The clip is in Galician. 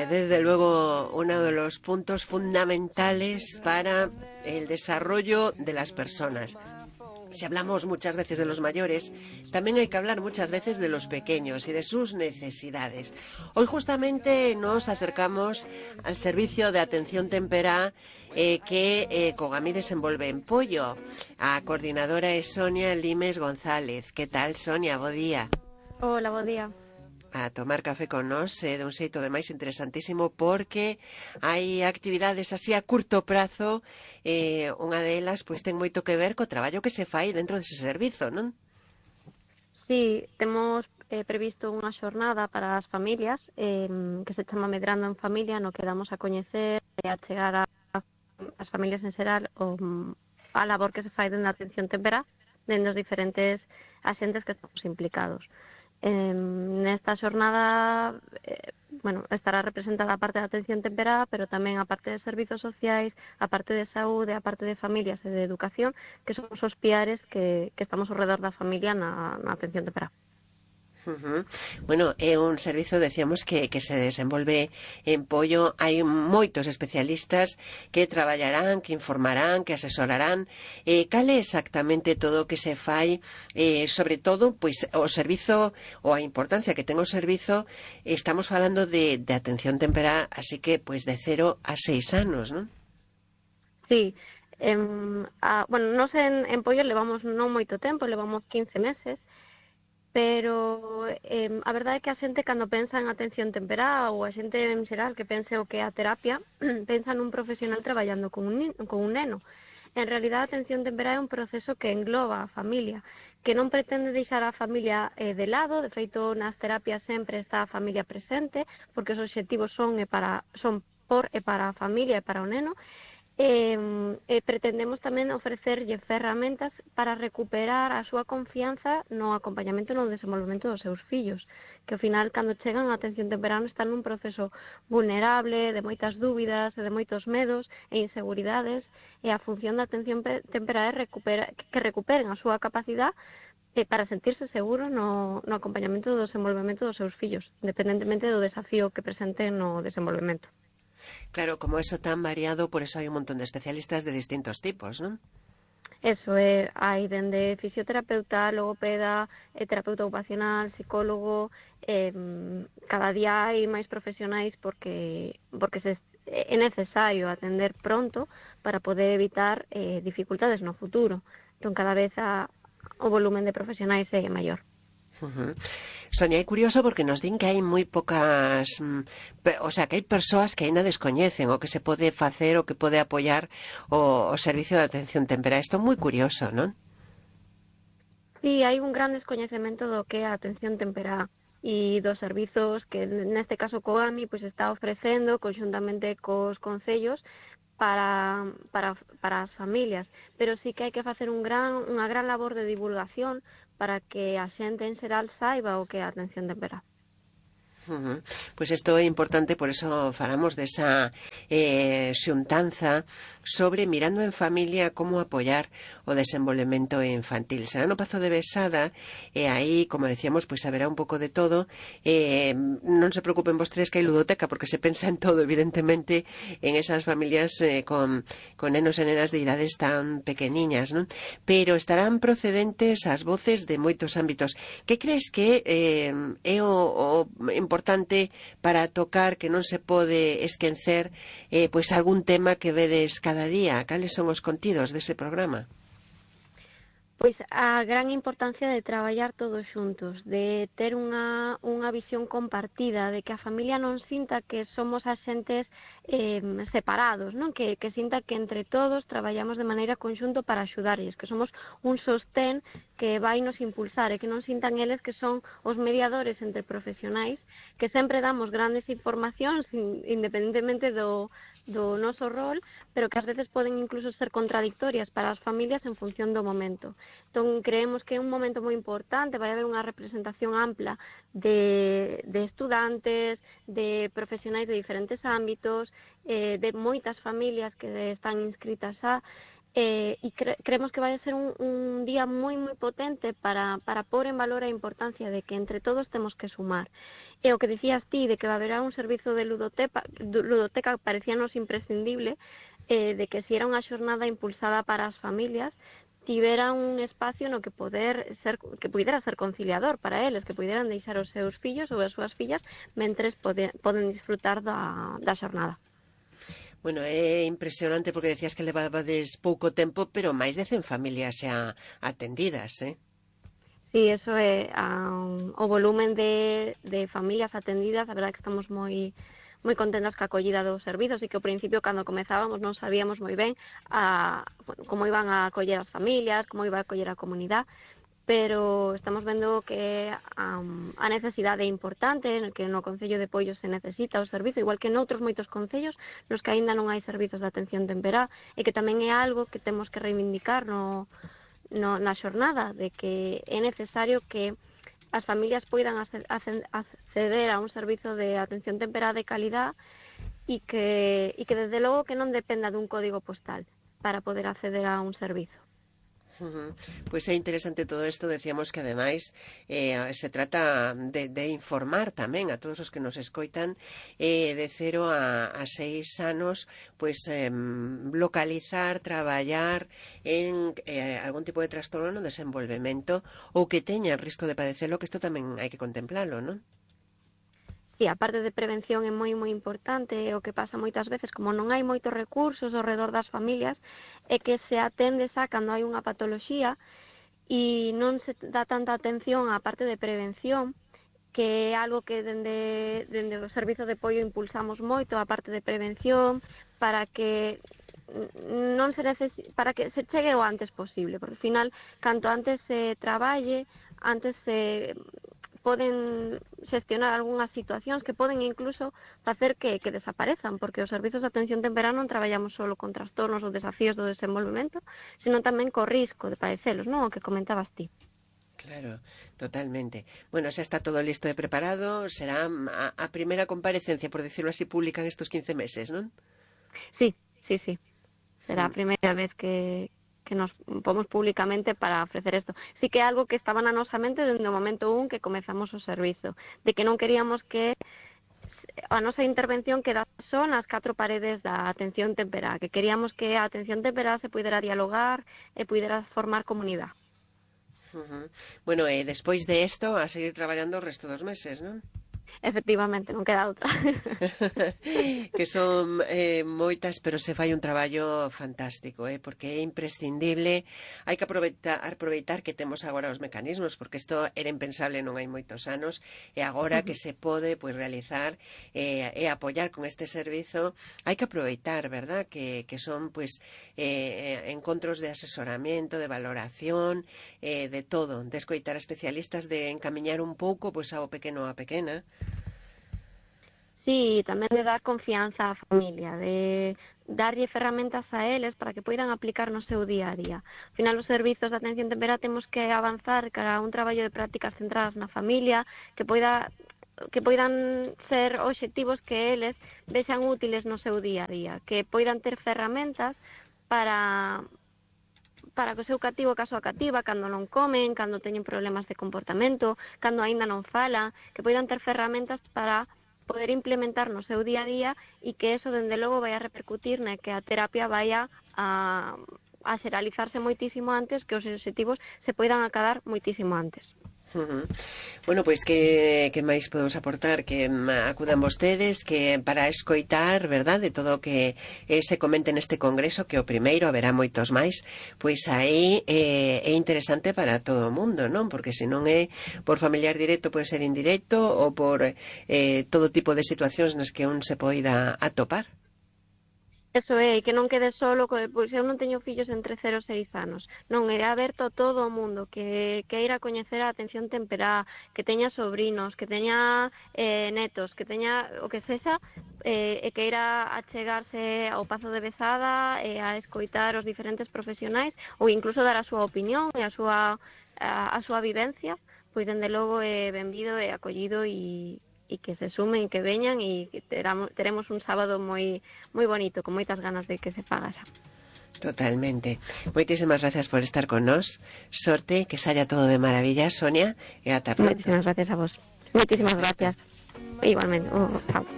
desde luego uno de los puntos fundamentales para el desarrollo de las personas. Si hablamos muchas veces de los mayores, también hay que hablar muchas veces de los pequeños y de sus necesidades. Hoy justamente nos acercamos al servicio de atención temperá que Cogami desenvolve en Pollo. A coordinadora es Sonia Limes González. ¿Qué tal, Sonia? Bo día. Hola, bo día. A tomar café con nós de un xeito de máis interesantísimo porque hai actividades así a curto prazo, unha delas pois ten moito que ver co traballo que se fai dentro dese servizo, non? Sí, temos previsto unha xornada para as familias que se chama Medrando en Familia, no que damos a coñecer e a chegar as familias en xeral a labor que se fai dentro da atención temperá dentro dos diferentes axentes que estamos implicados. Nesta xornada estará representada a parte da atención temperá, pero tamén a parte de servizos sociais, a parte de saúde, a parte de familias e de educación, que son os piares que estamos ao redor da familia na atención temperá. Bueno, é un servizo, decíamos, que se desenvolve en Pollo. Hai moitos especialistas que traballarán, que informarán, que asesorarán. Cal é exactamente todo o que se fai, sobre todo, pois, o servizo, ou a importancia que ten o servizo. Estamos falando de atención temperá, así que, pois, de 0 a 6 anos, non? Sí. Nos en Pollo levamos non moito tempo, levamos 15 meses, pero a verdade é que a xente cando pensa en atención temperá ou a xente en xeral que pense o que é a terapia pensa nun profesional traballando con un neno. En realidad a atención temperá é un proceso que engloba a familia, que non pretende deixar a familia de lado. De feito, nas terapias sempre está a familia presente, porque os obxectivos son por e para a familia e para o neno. Pretendemos tamén ofrecerlle ferramentas para recuperar a súa confianza no acompañamento e no desenvolvemento dos seus fillos, que ao final, cando chegan a atención temperá, están nun proceso vulnerable, de moitas dúbidas, de moitos medos e inseguridades, e a función da atención temperá é que recuperen a súa capacidade para sentirse seguros no acompañamento do desenvolvemento dos seus fillos, independentemente do desafío que presenten no desenvolvemento. Claro, como eso tan variado, por eso hai un montón de especialistas de distintos tipos, non? Eso hai dende fisioterapeuta, logopeda, terapeuta ocupacional, psicólogo. Cada día hai máis profesionais porque é necesario atender pronto para poder evitar dificultades no futuro. Entón, cada vez o volumen de profesionais é maior. Sonia, é curioso porque nos din que hai moi pocas, o sea, que hai persoas que aínda descoñecen o que se pode facer, o que pode apoiar o servicio de atención temperá. Isto é moi curioso, non? Sí, hai un gran descoñecemento do que é a atención temperá e dos servizos que neste caso Cogami pois está ofrecendo conxuntamente cos concellos para as familias, pero sí que hai que facer unha gran labor de divulgación para que a xente en xeral saiba o que é a atención temperá. Pois isto é importante, por eso falamos desa xuntanza sobre mirando en familia como apoiar o desenvolvemento infantil. Será no Pazo de Besada e aí, como decíamos, pois haberá un pouco de todo. Non se preocupen vostedes que hai ludoteca, porque se pensa en todo, evidentemente, en esas familias con nenos e nenas de idades tan pequeniñas, non? Pero estarán procedentes as voces de moitos ámbitos. Que crees que é o importante para tocar, que non se pode esquecer, pois algún tema que vedes cada día? Cales son os contidos dese programa? Pois a gran importancia de traballar todos xuntos, de ter unha visión compartida, de que a familia non sinta que somos axentes separados, non? Que sinta que entre todos traballamos de maneira conxunto para axudarlles, que somos un sostén que vai nos impulsar e que non sintan eles que son os mediadores entre profesionais, que sempre damos grandes informacións independentemente do noso rol, pero que ás veces poden incluso ser contradictorias para as familias en función do momento. Entón, creemos que é un momento moi importante, vai haber unha representación ampla de estudantes, de profesionais de diferentes ámbitos, de moitas familias que están inscritas e creemos que vai a ser un día moi potente para pôr en valor a importancia de que entre todos temos que sumar. E o que dicías ti, de que va a haber un servizo de ludoteca parecíanos imprescindible, de que si era unha xornada impulsada para as familias, tivera un espacio no que pudera ser conciliador para eles, que puderan deixar os seus fillos ou as súas fillas mentres poden disfrutar da xornada. Bueno, é impresionante porque decías que levabades pouco tempo, pero máis de 100 familias xa atendidas, Sí, eso é o volumen de familias atendidas. A verdade que estamos moi contentas ca acollida dos servizos e que ao principio, cando comezábamos, non sabíamos moi ben como iban a acoller as familias, como iba a acoller a comunidade, pero estamos vendo que a necesidade é importante, que no Concello de Poio se necesita o servizo, igual que noutros moitos concellos nos que aínda non hai servizos de atención temperá, e que tamén é algo que temos que reivindicar na xornada, de que é necesario que as familias poidan acceder a un servizo de atención temperá de calidad e que desde logo que non dependa dun código postal para poder acceder a un servizo. Pois é interesante todo isto. Decíamos que ademais se trata de informar tamén a todos os que nos escoitan de 0 a 6 anos, pois localizar, traballar en algún tipo de trastorno no desenvolvemento ou que teña risco de padecelo, que isto tamén hai que contemplalo, non? Sí, a parte de prevención é moi importante. O que pasa moitas veces, como non hai moitos recursos ao redor das familias, é que se atende xa cando hai unha patoloxía e non se dá tanta atención á parte de prevención, que é algo que dende o Servizo de Apoio impulsamos moito, a parte de prevención, para que non se para que se chegue o antes posible, porque ao final, canto antes se traballe, antes se poden xestionar algunhas situacións que poden incluso facer que desaparezan, porque os servizos de atención temperá non traballamos só con trastornos ou desafíos do desenvolvemento, sino tamén co risco de padecelos, non? O que comentabas ti. Claro, totalmente. Bueno, xa está todo listo e preparado. Será a primeira comparecencia, por decirlo así, pública en estos 15 meses, non? Sí. Será a primeira vez que nos pomos públicamente para ofrecer isto. Sí que é algo que estaba na nosa mente desde o momento que comezamos o servizo, de que non queríamos que a nosa intervención quedase só nas 4 paredes da atención temperá, que queríamos que a atención temperá se pudera dialogar e pudera formar comunidade. Bueno, e despois de isto a seguir traballando o resto dos meses, non? Efectivamente, non queda outra. Que son moitas, pero se fai un traballo fantástico, porque é imprescindible. Hai que aproveitar que temos agora os mecanismos, porque isto era impensable non hai moitos anos, e agora que se pode realizar e apoiar con este servizo, hai que aproveitar, verdad, que son encontros de asesoramento, de valoración, de todo, de escoitar a especialistas, de encamiñar un pouco ao pequeno a pequena. Sí, tamén de dar confianza á familia, de darlle ferramentas a eles para que poidan aplicar no seu día a día. Ao final, os servizos de atención temperá temos que avanzar cara a un traballo de prácticas centradas na familia, que poidan ser obxectivos que eles vexan útiles no seu día a día, que poidan ter ferramentas para que o seu cativo, caso a cativa, cando non comen, cando teñen problemas de comportamento, cando aínda non falan, que poidan ter ferramentas para poder implementar no seu día a día e que eso, dende logo, vai a repercutir na que a terapia vai a xeralizarse moitísimo antes, que os obxectivos se poidan acadar moitísimo antes. Bueno, pois que máis podemos aportar? Que acudan vostedes, que para escoitar, verdad, de todo o que se comente neste congreso, que o primeiro haberá moitos máis, pois aí é interesante para todo o mundo, non? Porque se non é por familiar directo, pode ser indirecto, ou por todo tipo de situacións nas que un se poida atopar. Eso é, que non quede solo, pois eu non teño fillos entre 0 e 6 anos. Non, é aberto a todo o mundo que queira coñecer a atención temperá, que teña sobrinos, que teña netos, que teña o que sexa, e queira achegarse ao Pazo de Besada e a escoitar os diferentes profesionais ou incluso dar a súa opinión e a súa vivencia, pois dende logo é benvido e acollido e que se sumen, que veñan e que teremos un sábado moi bonito, con moitas ganas de que se faga xa. Totalmente. Moitísimas gracias por estar con nós. Sorte, que saia todo de maravilla, Sonia, e ata pronto. Moitísimas gracias a vos. Moitísimas gracias. Igualmente. Chao.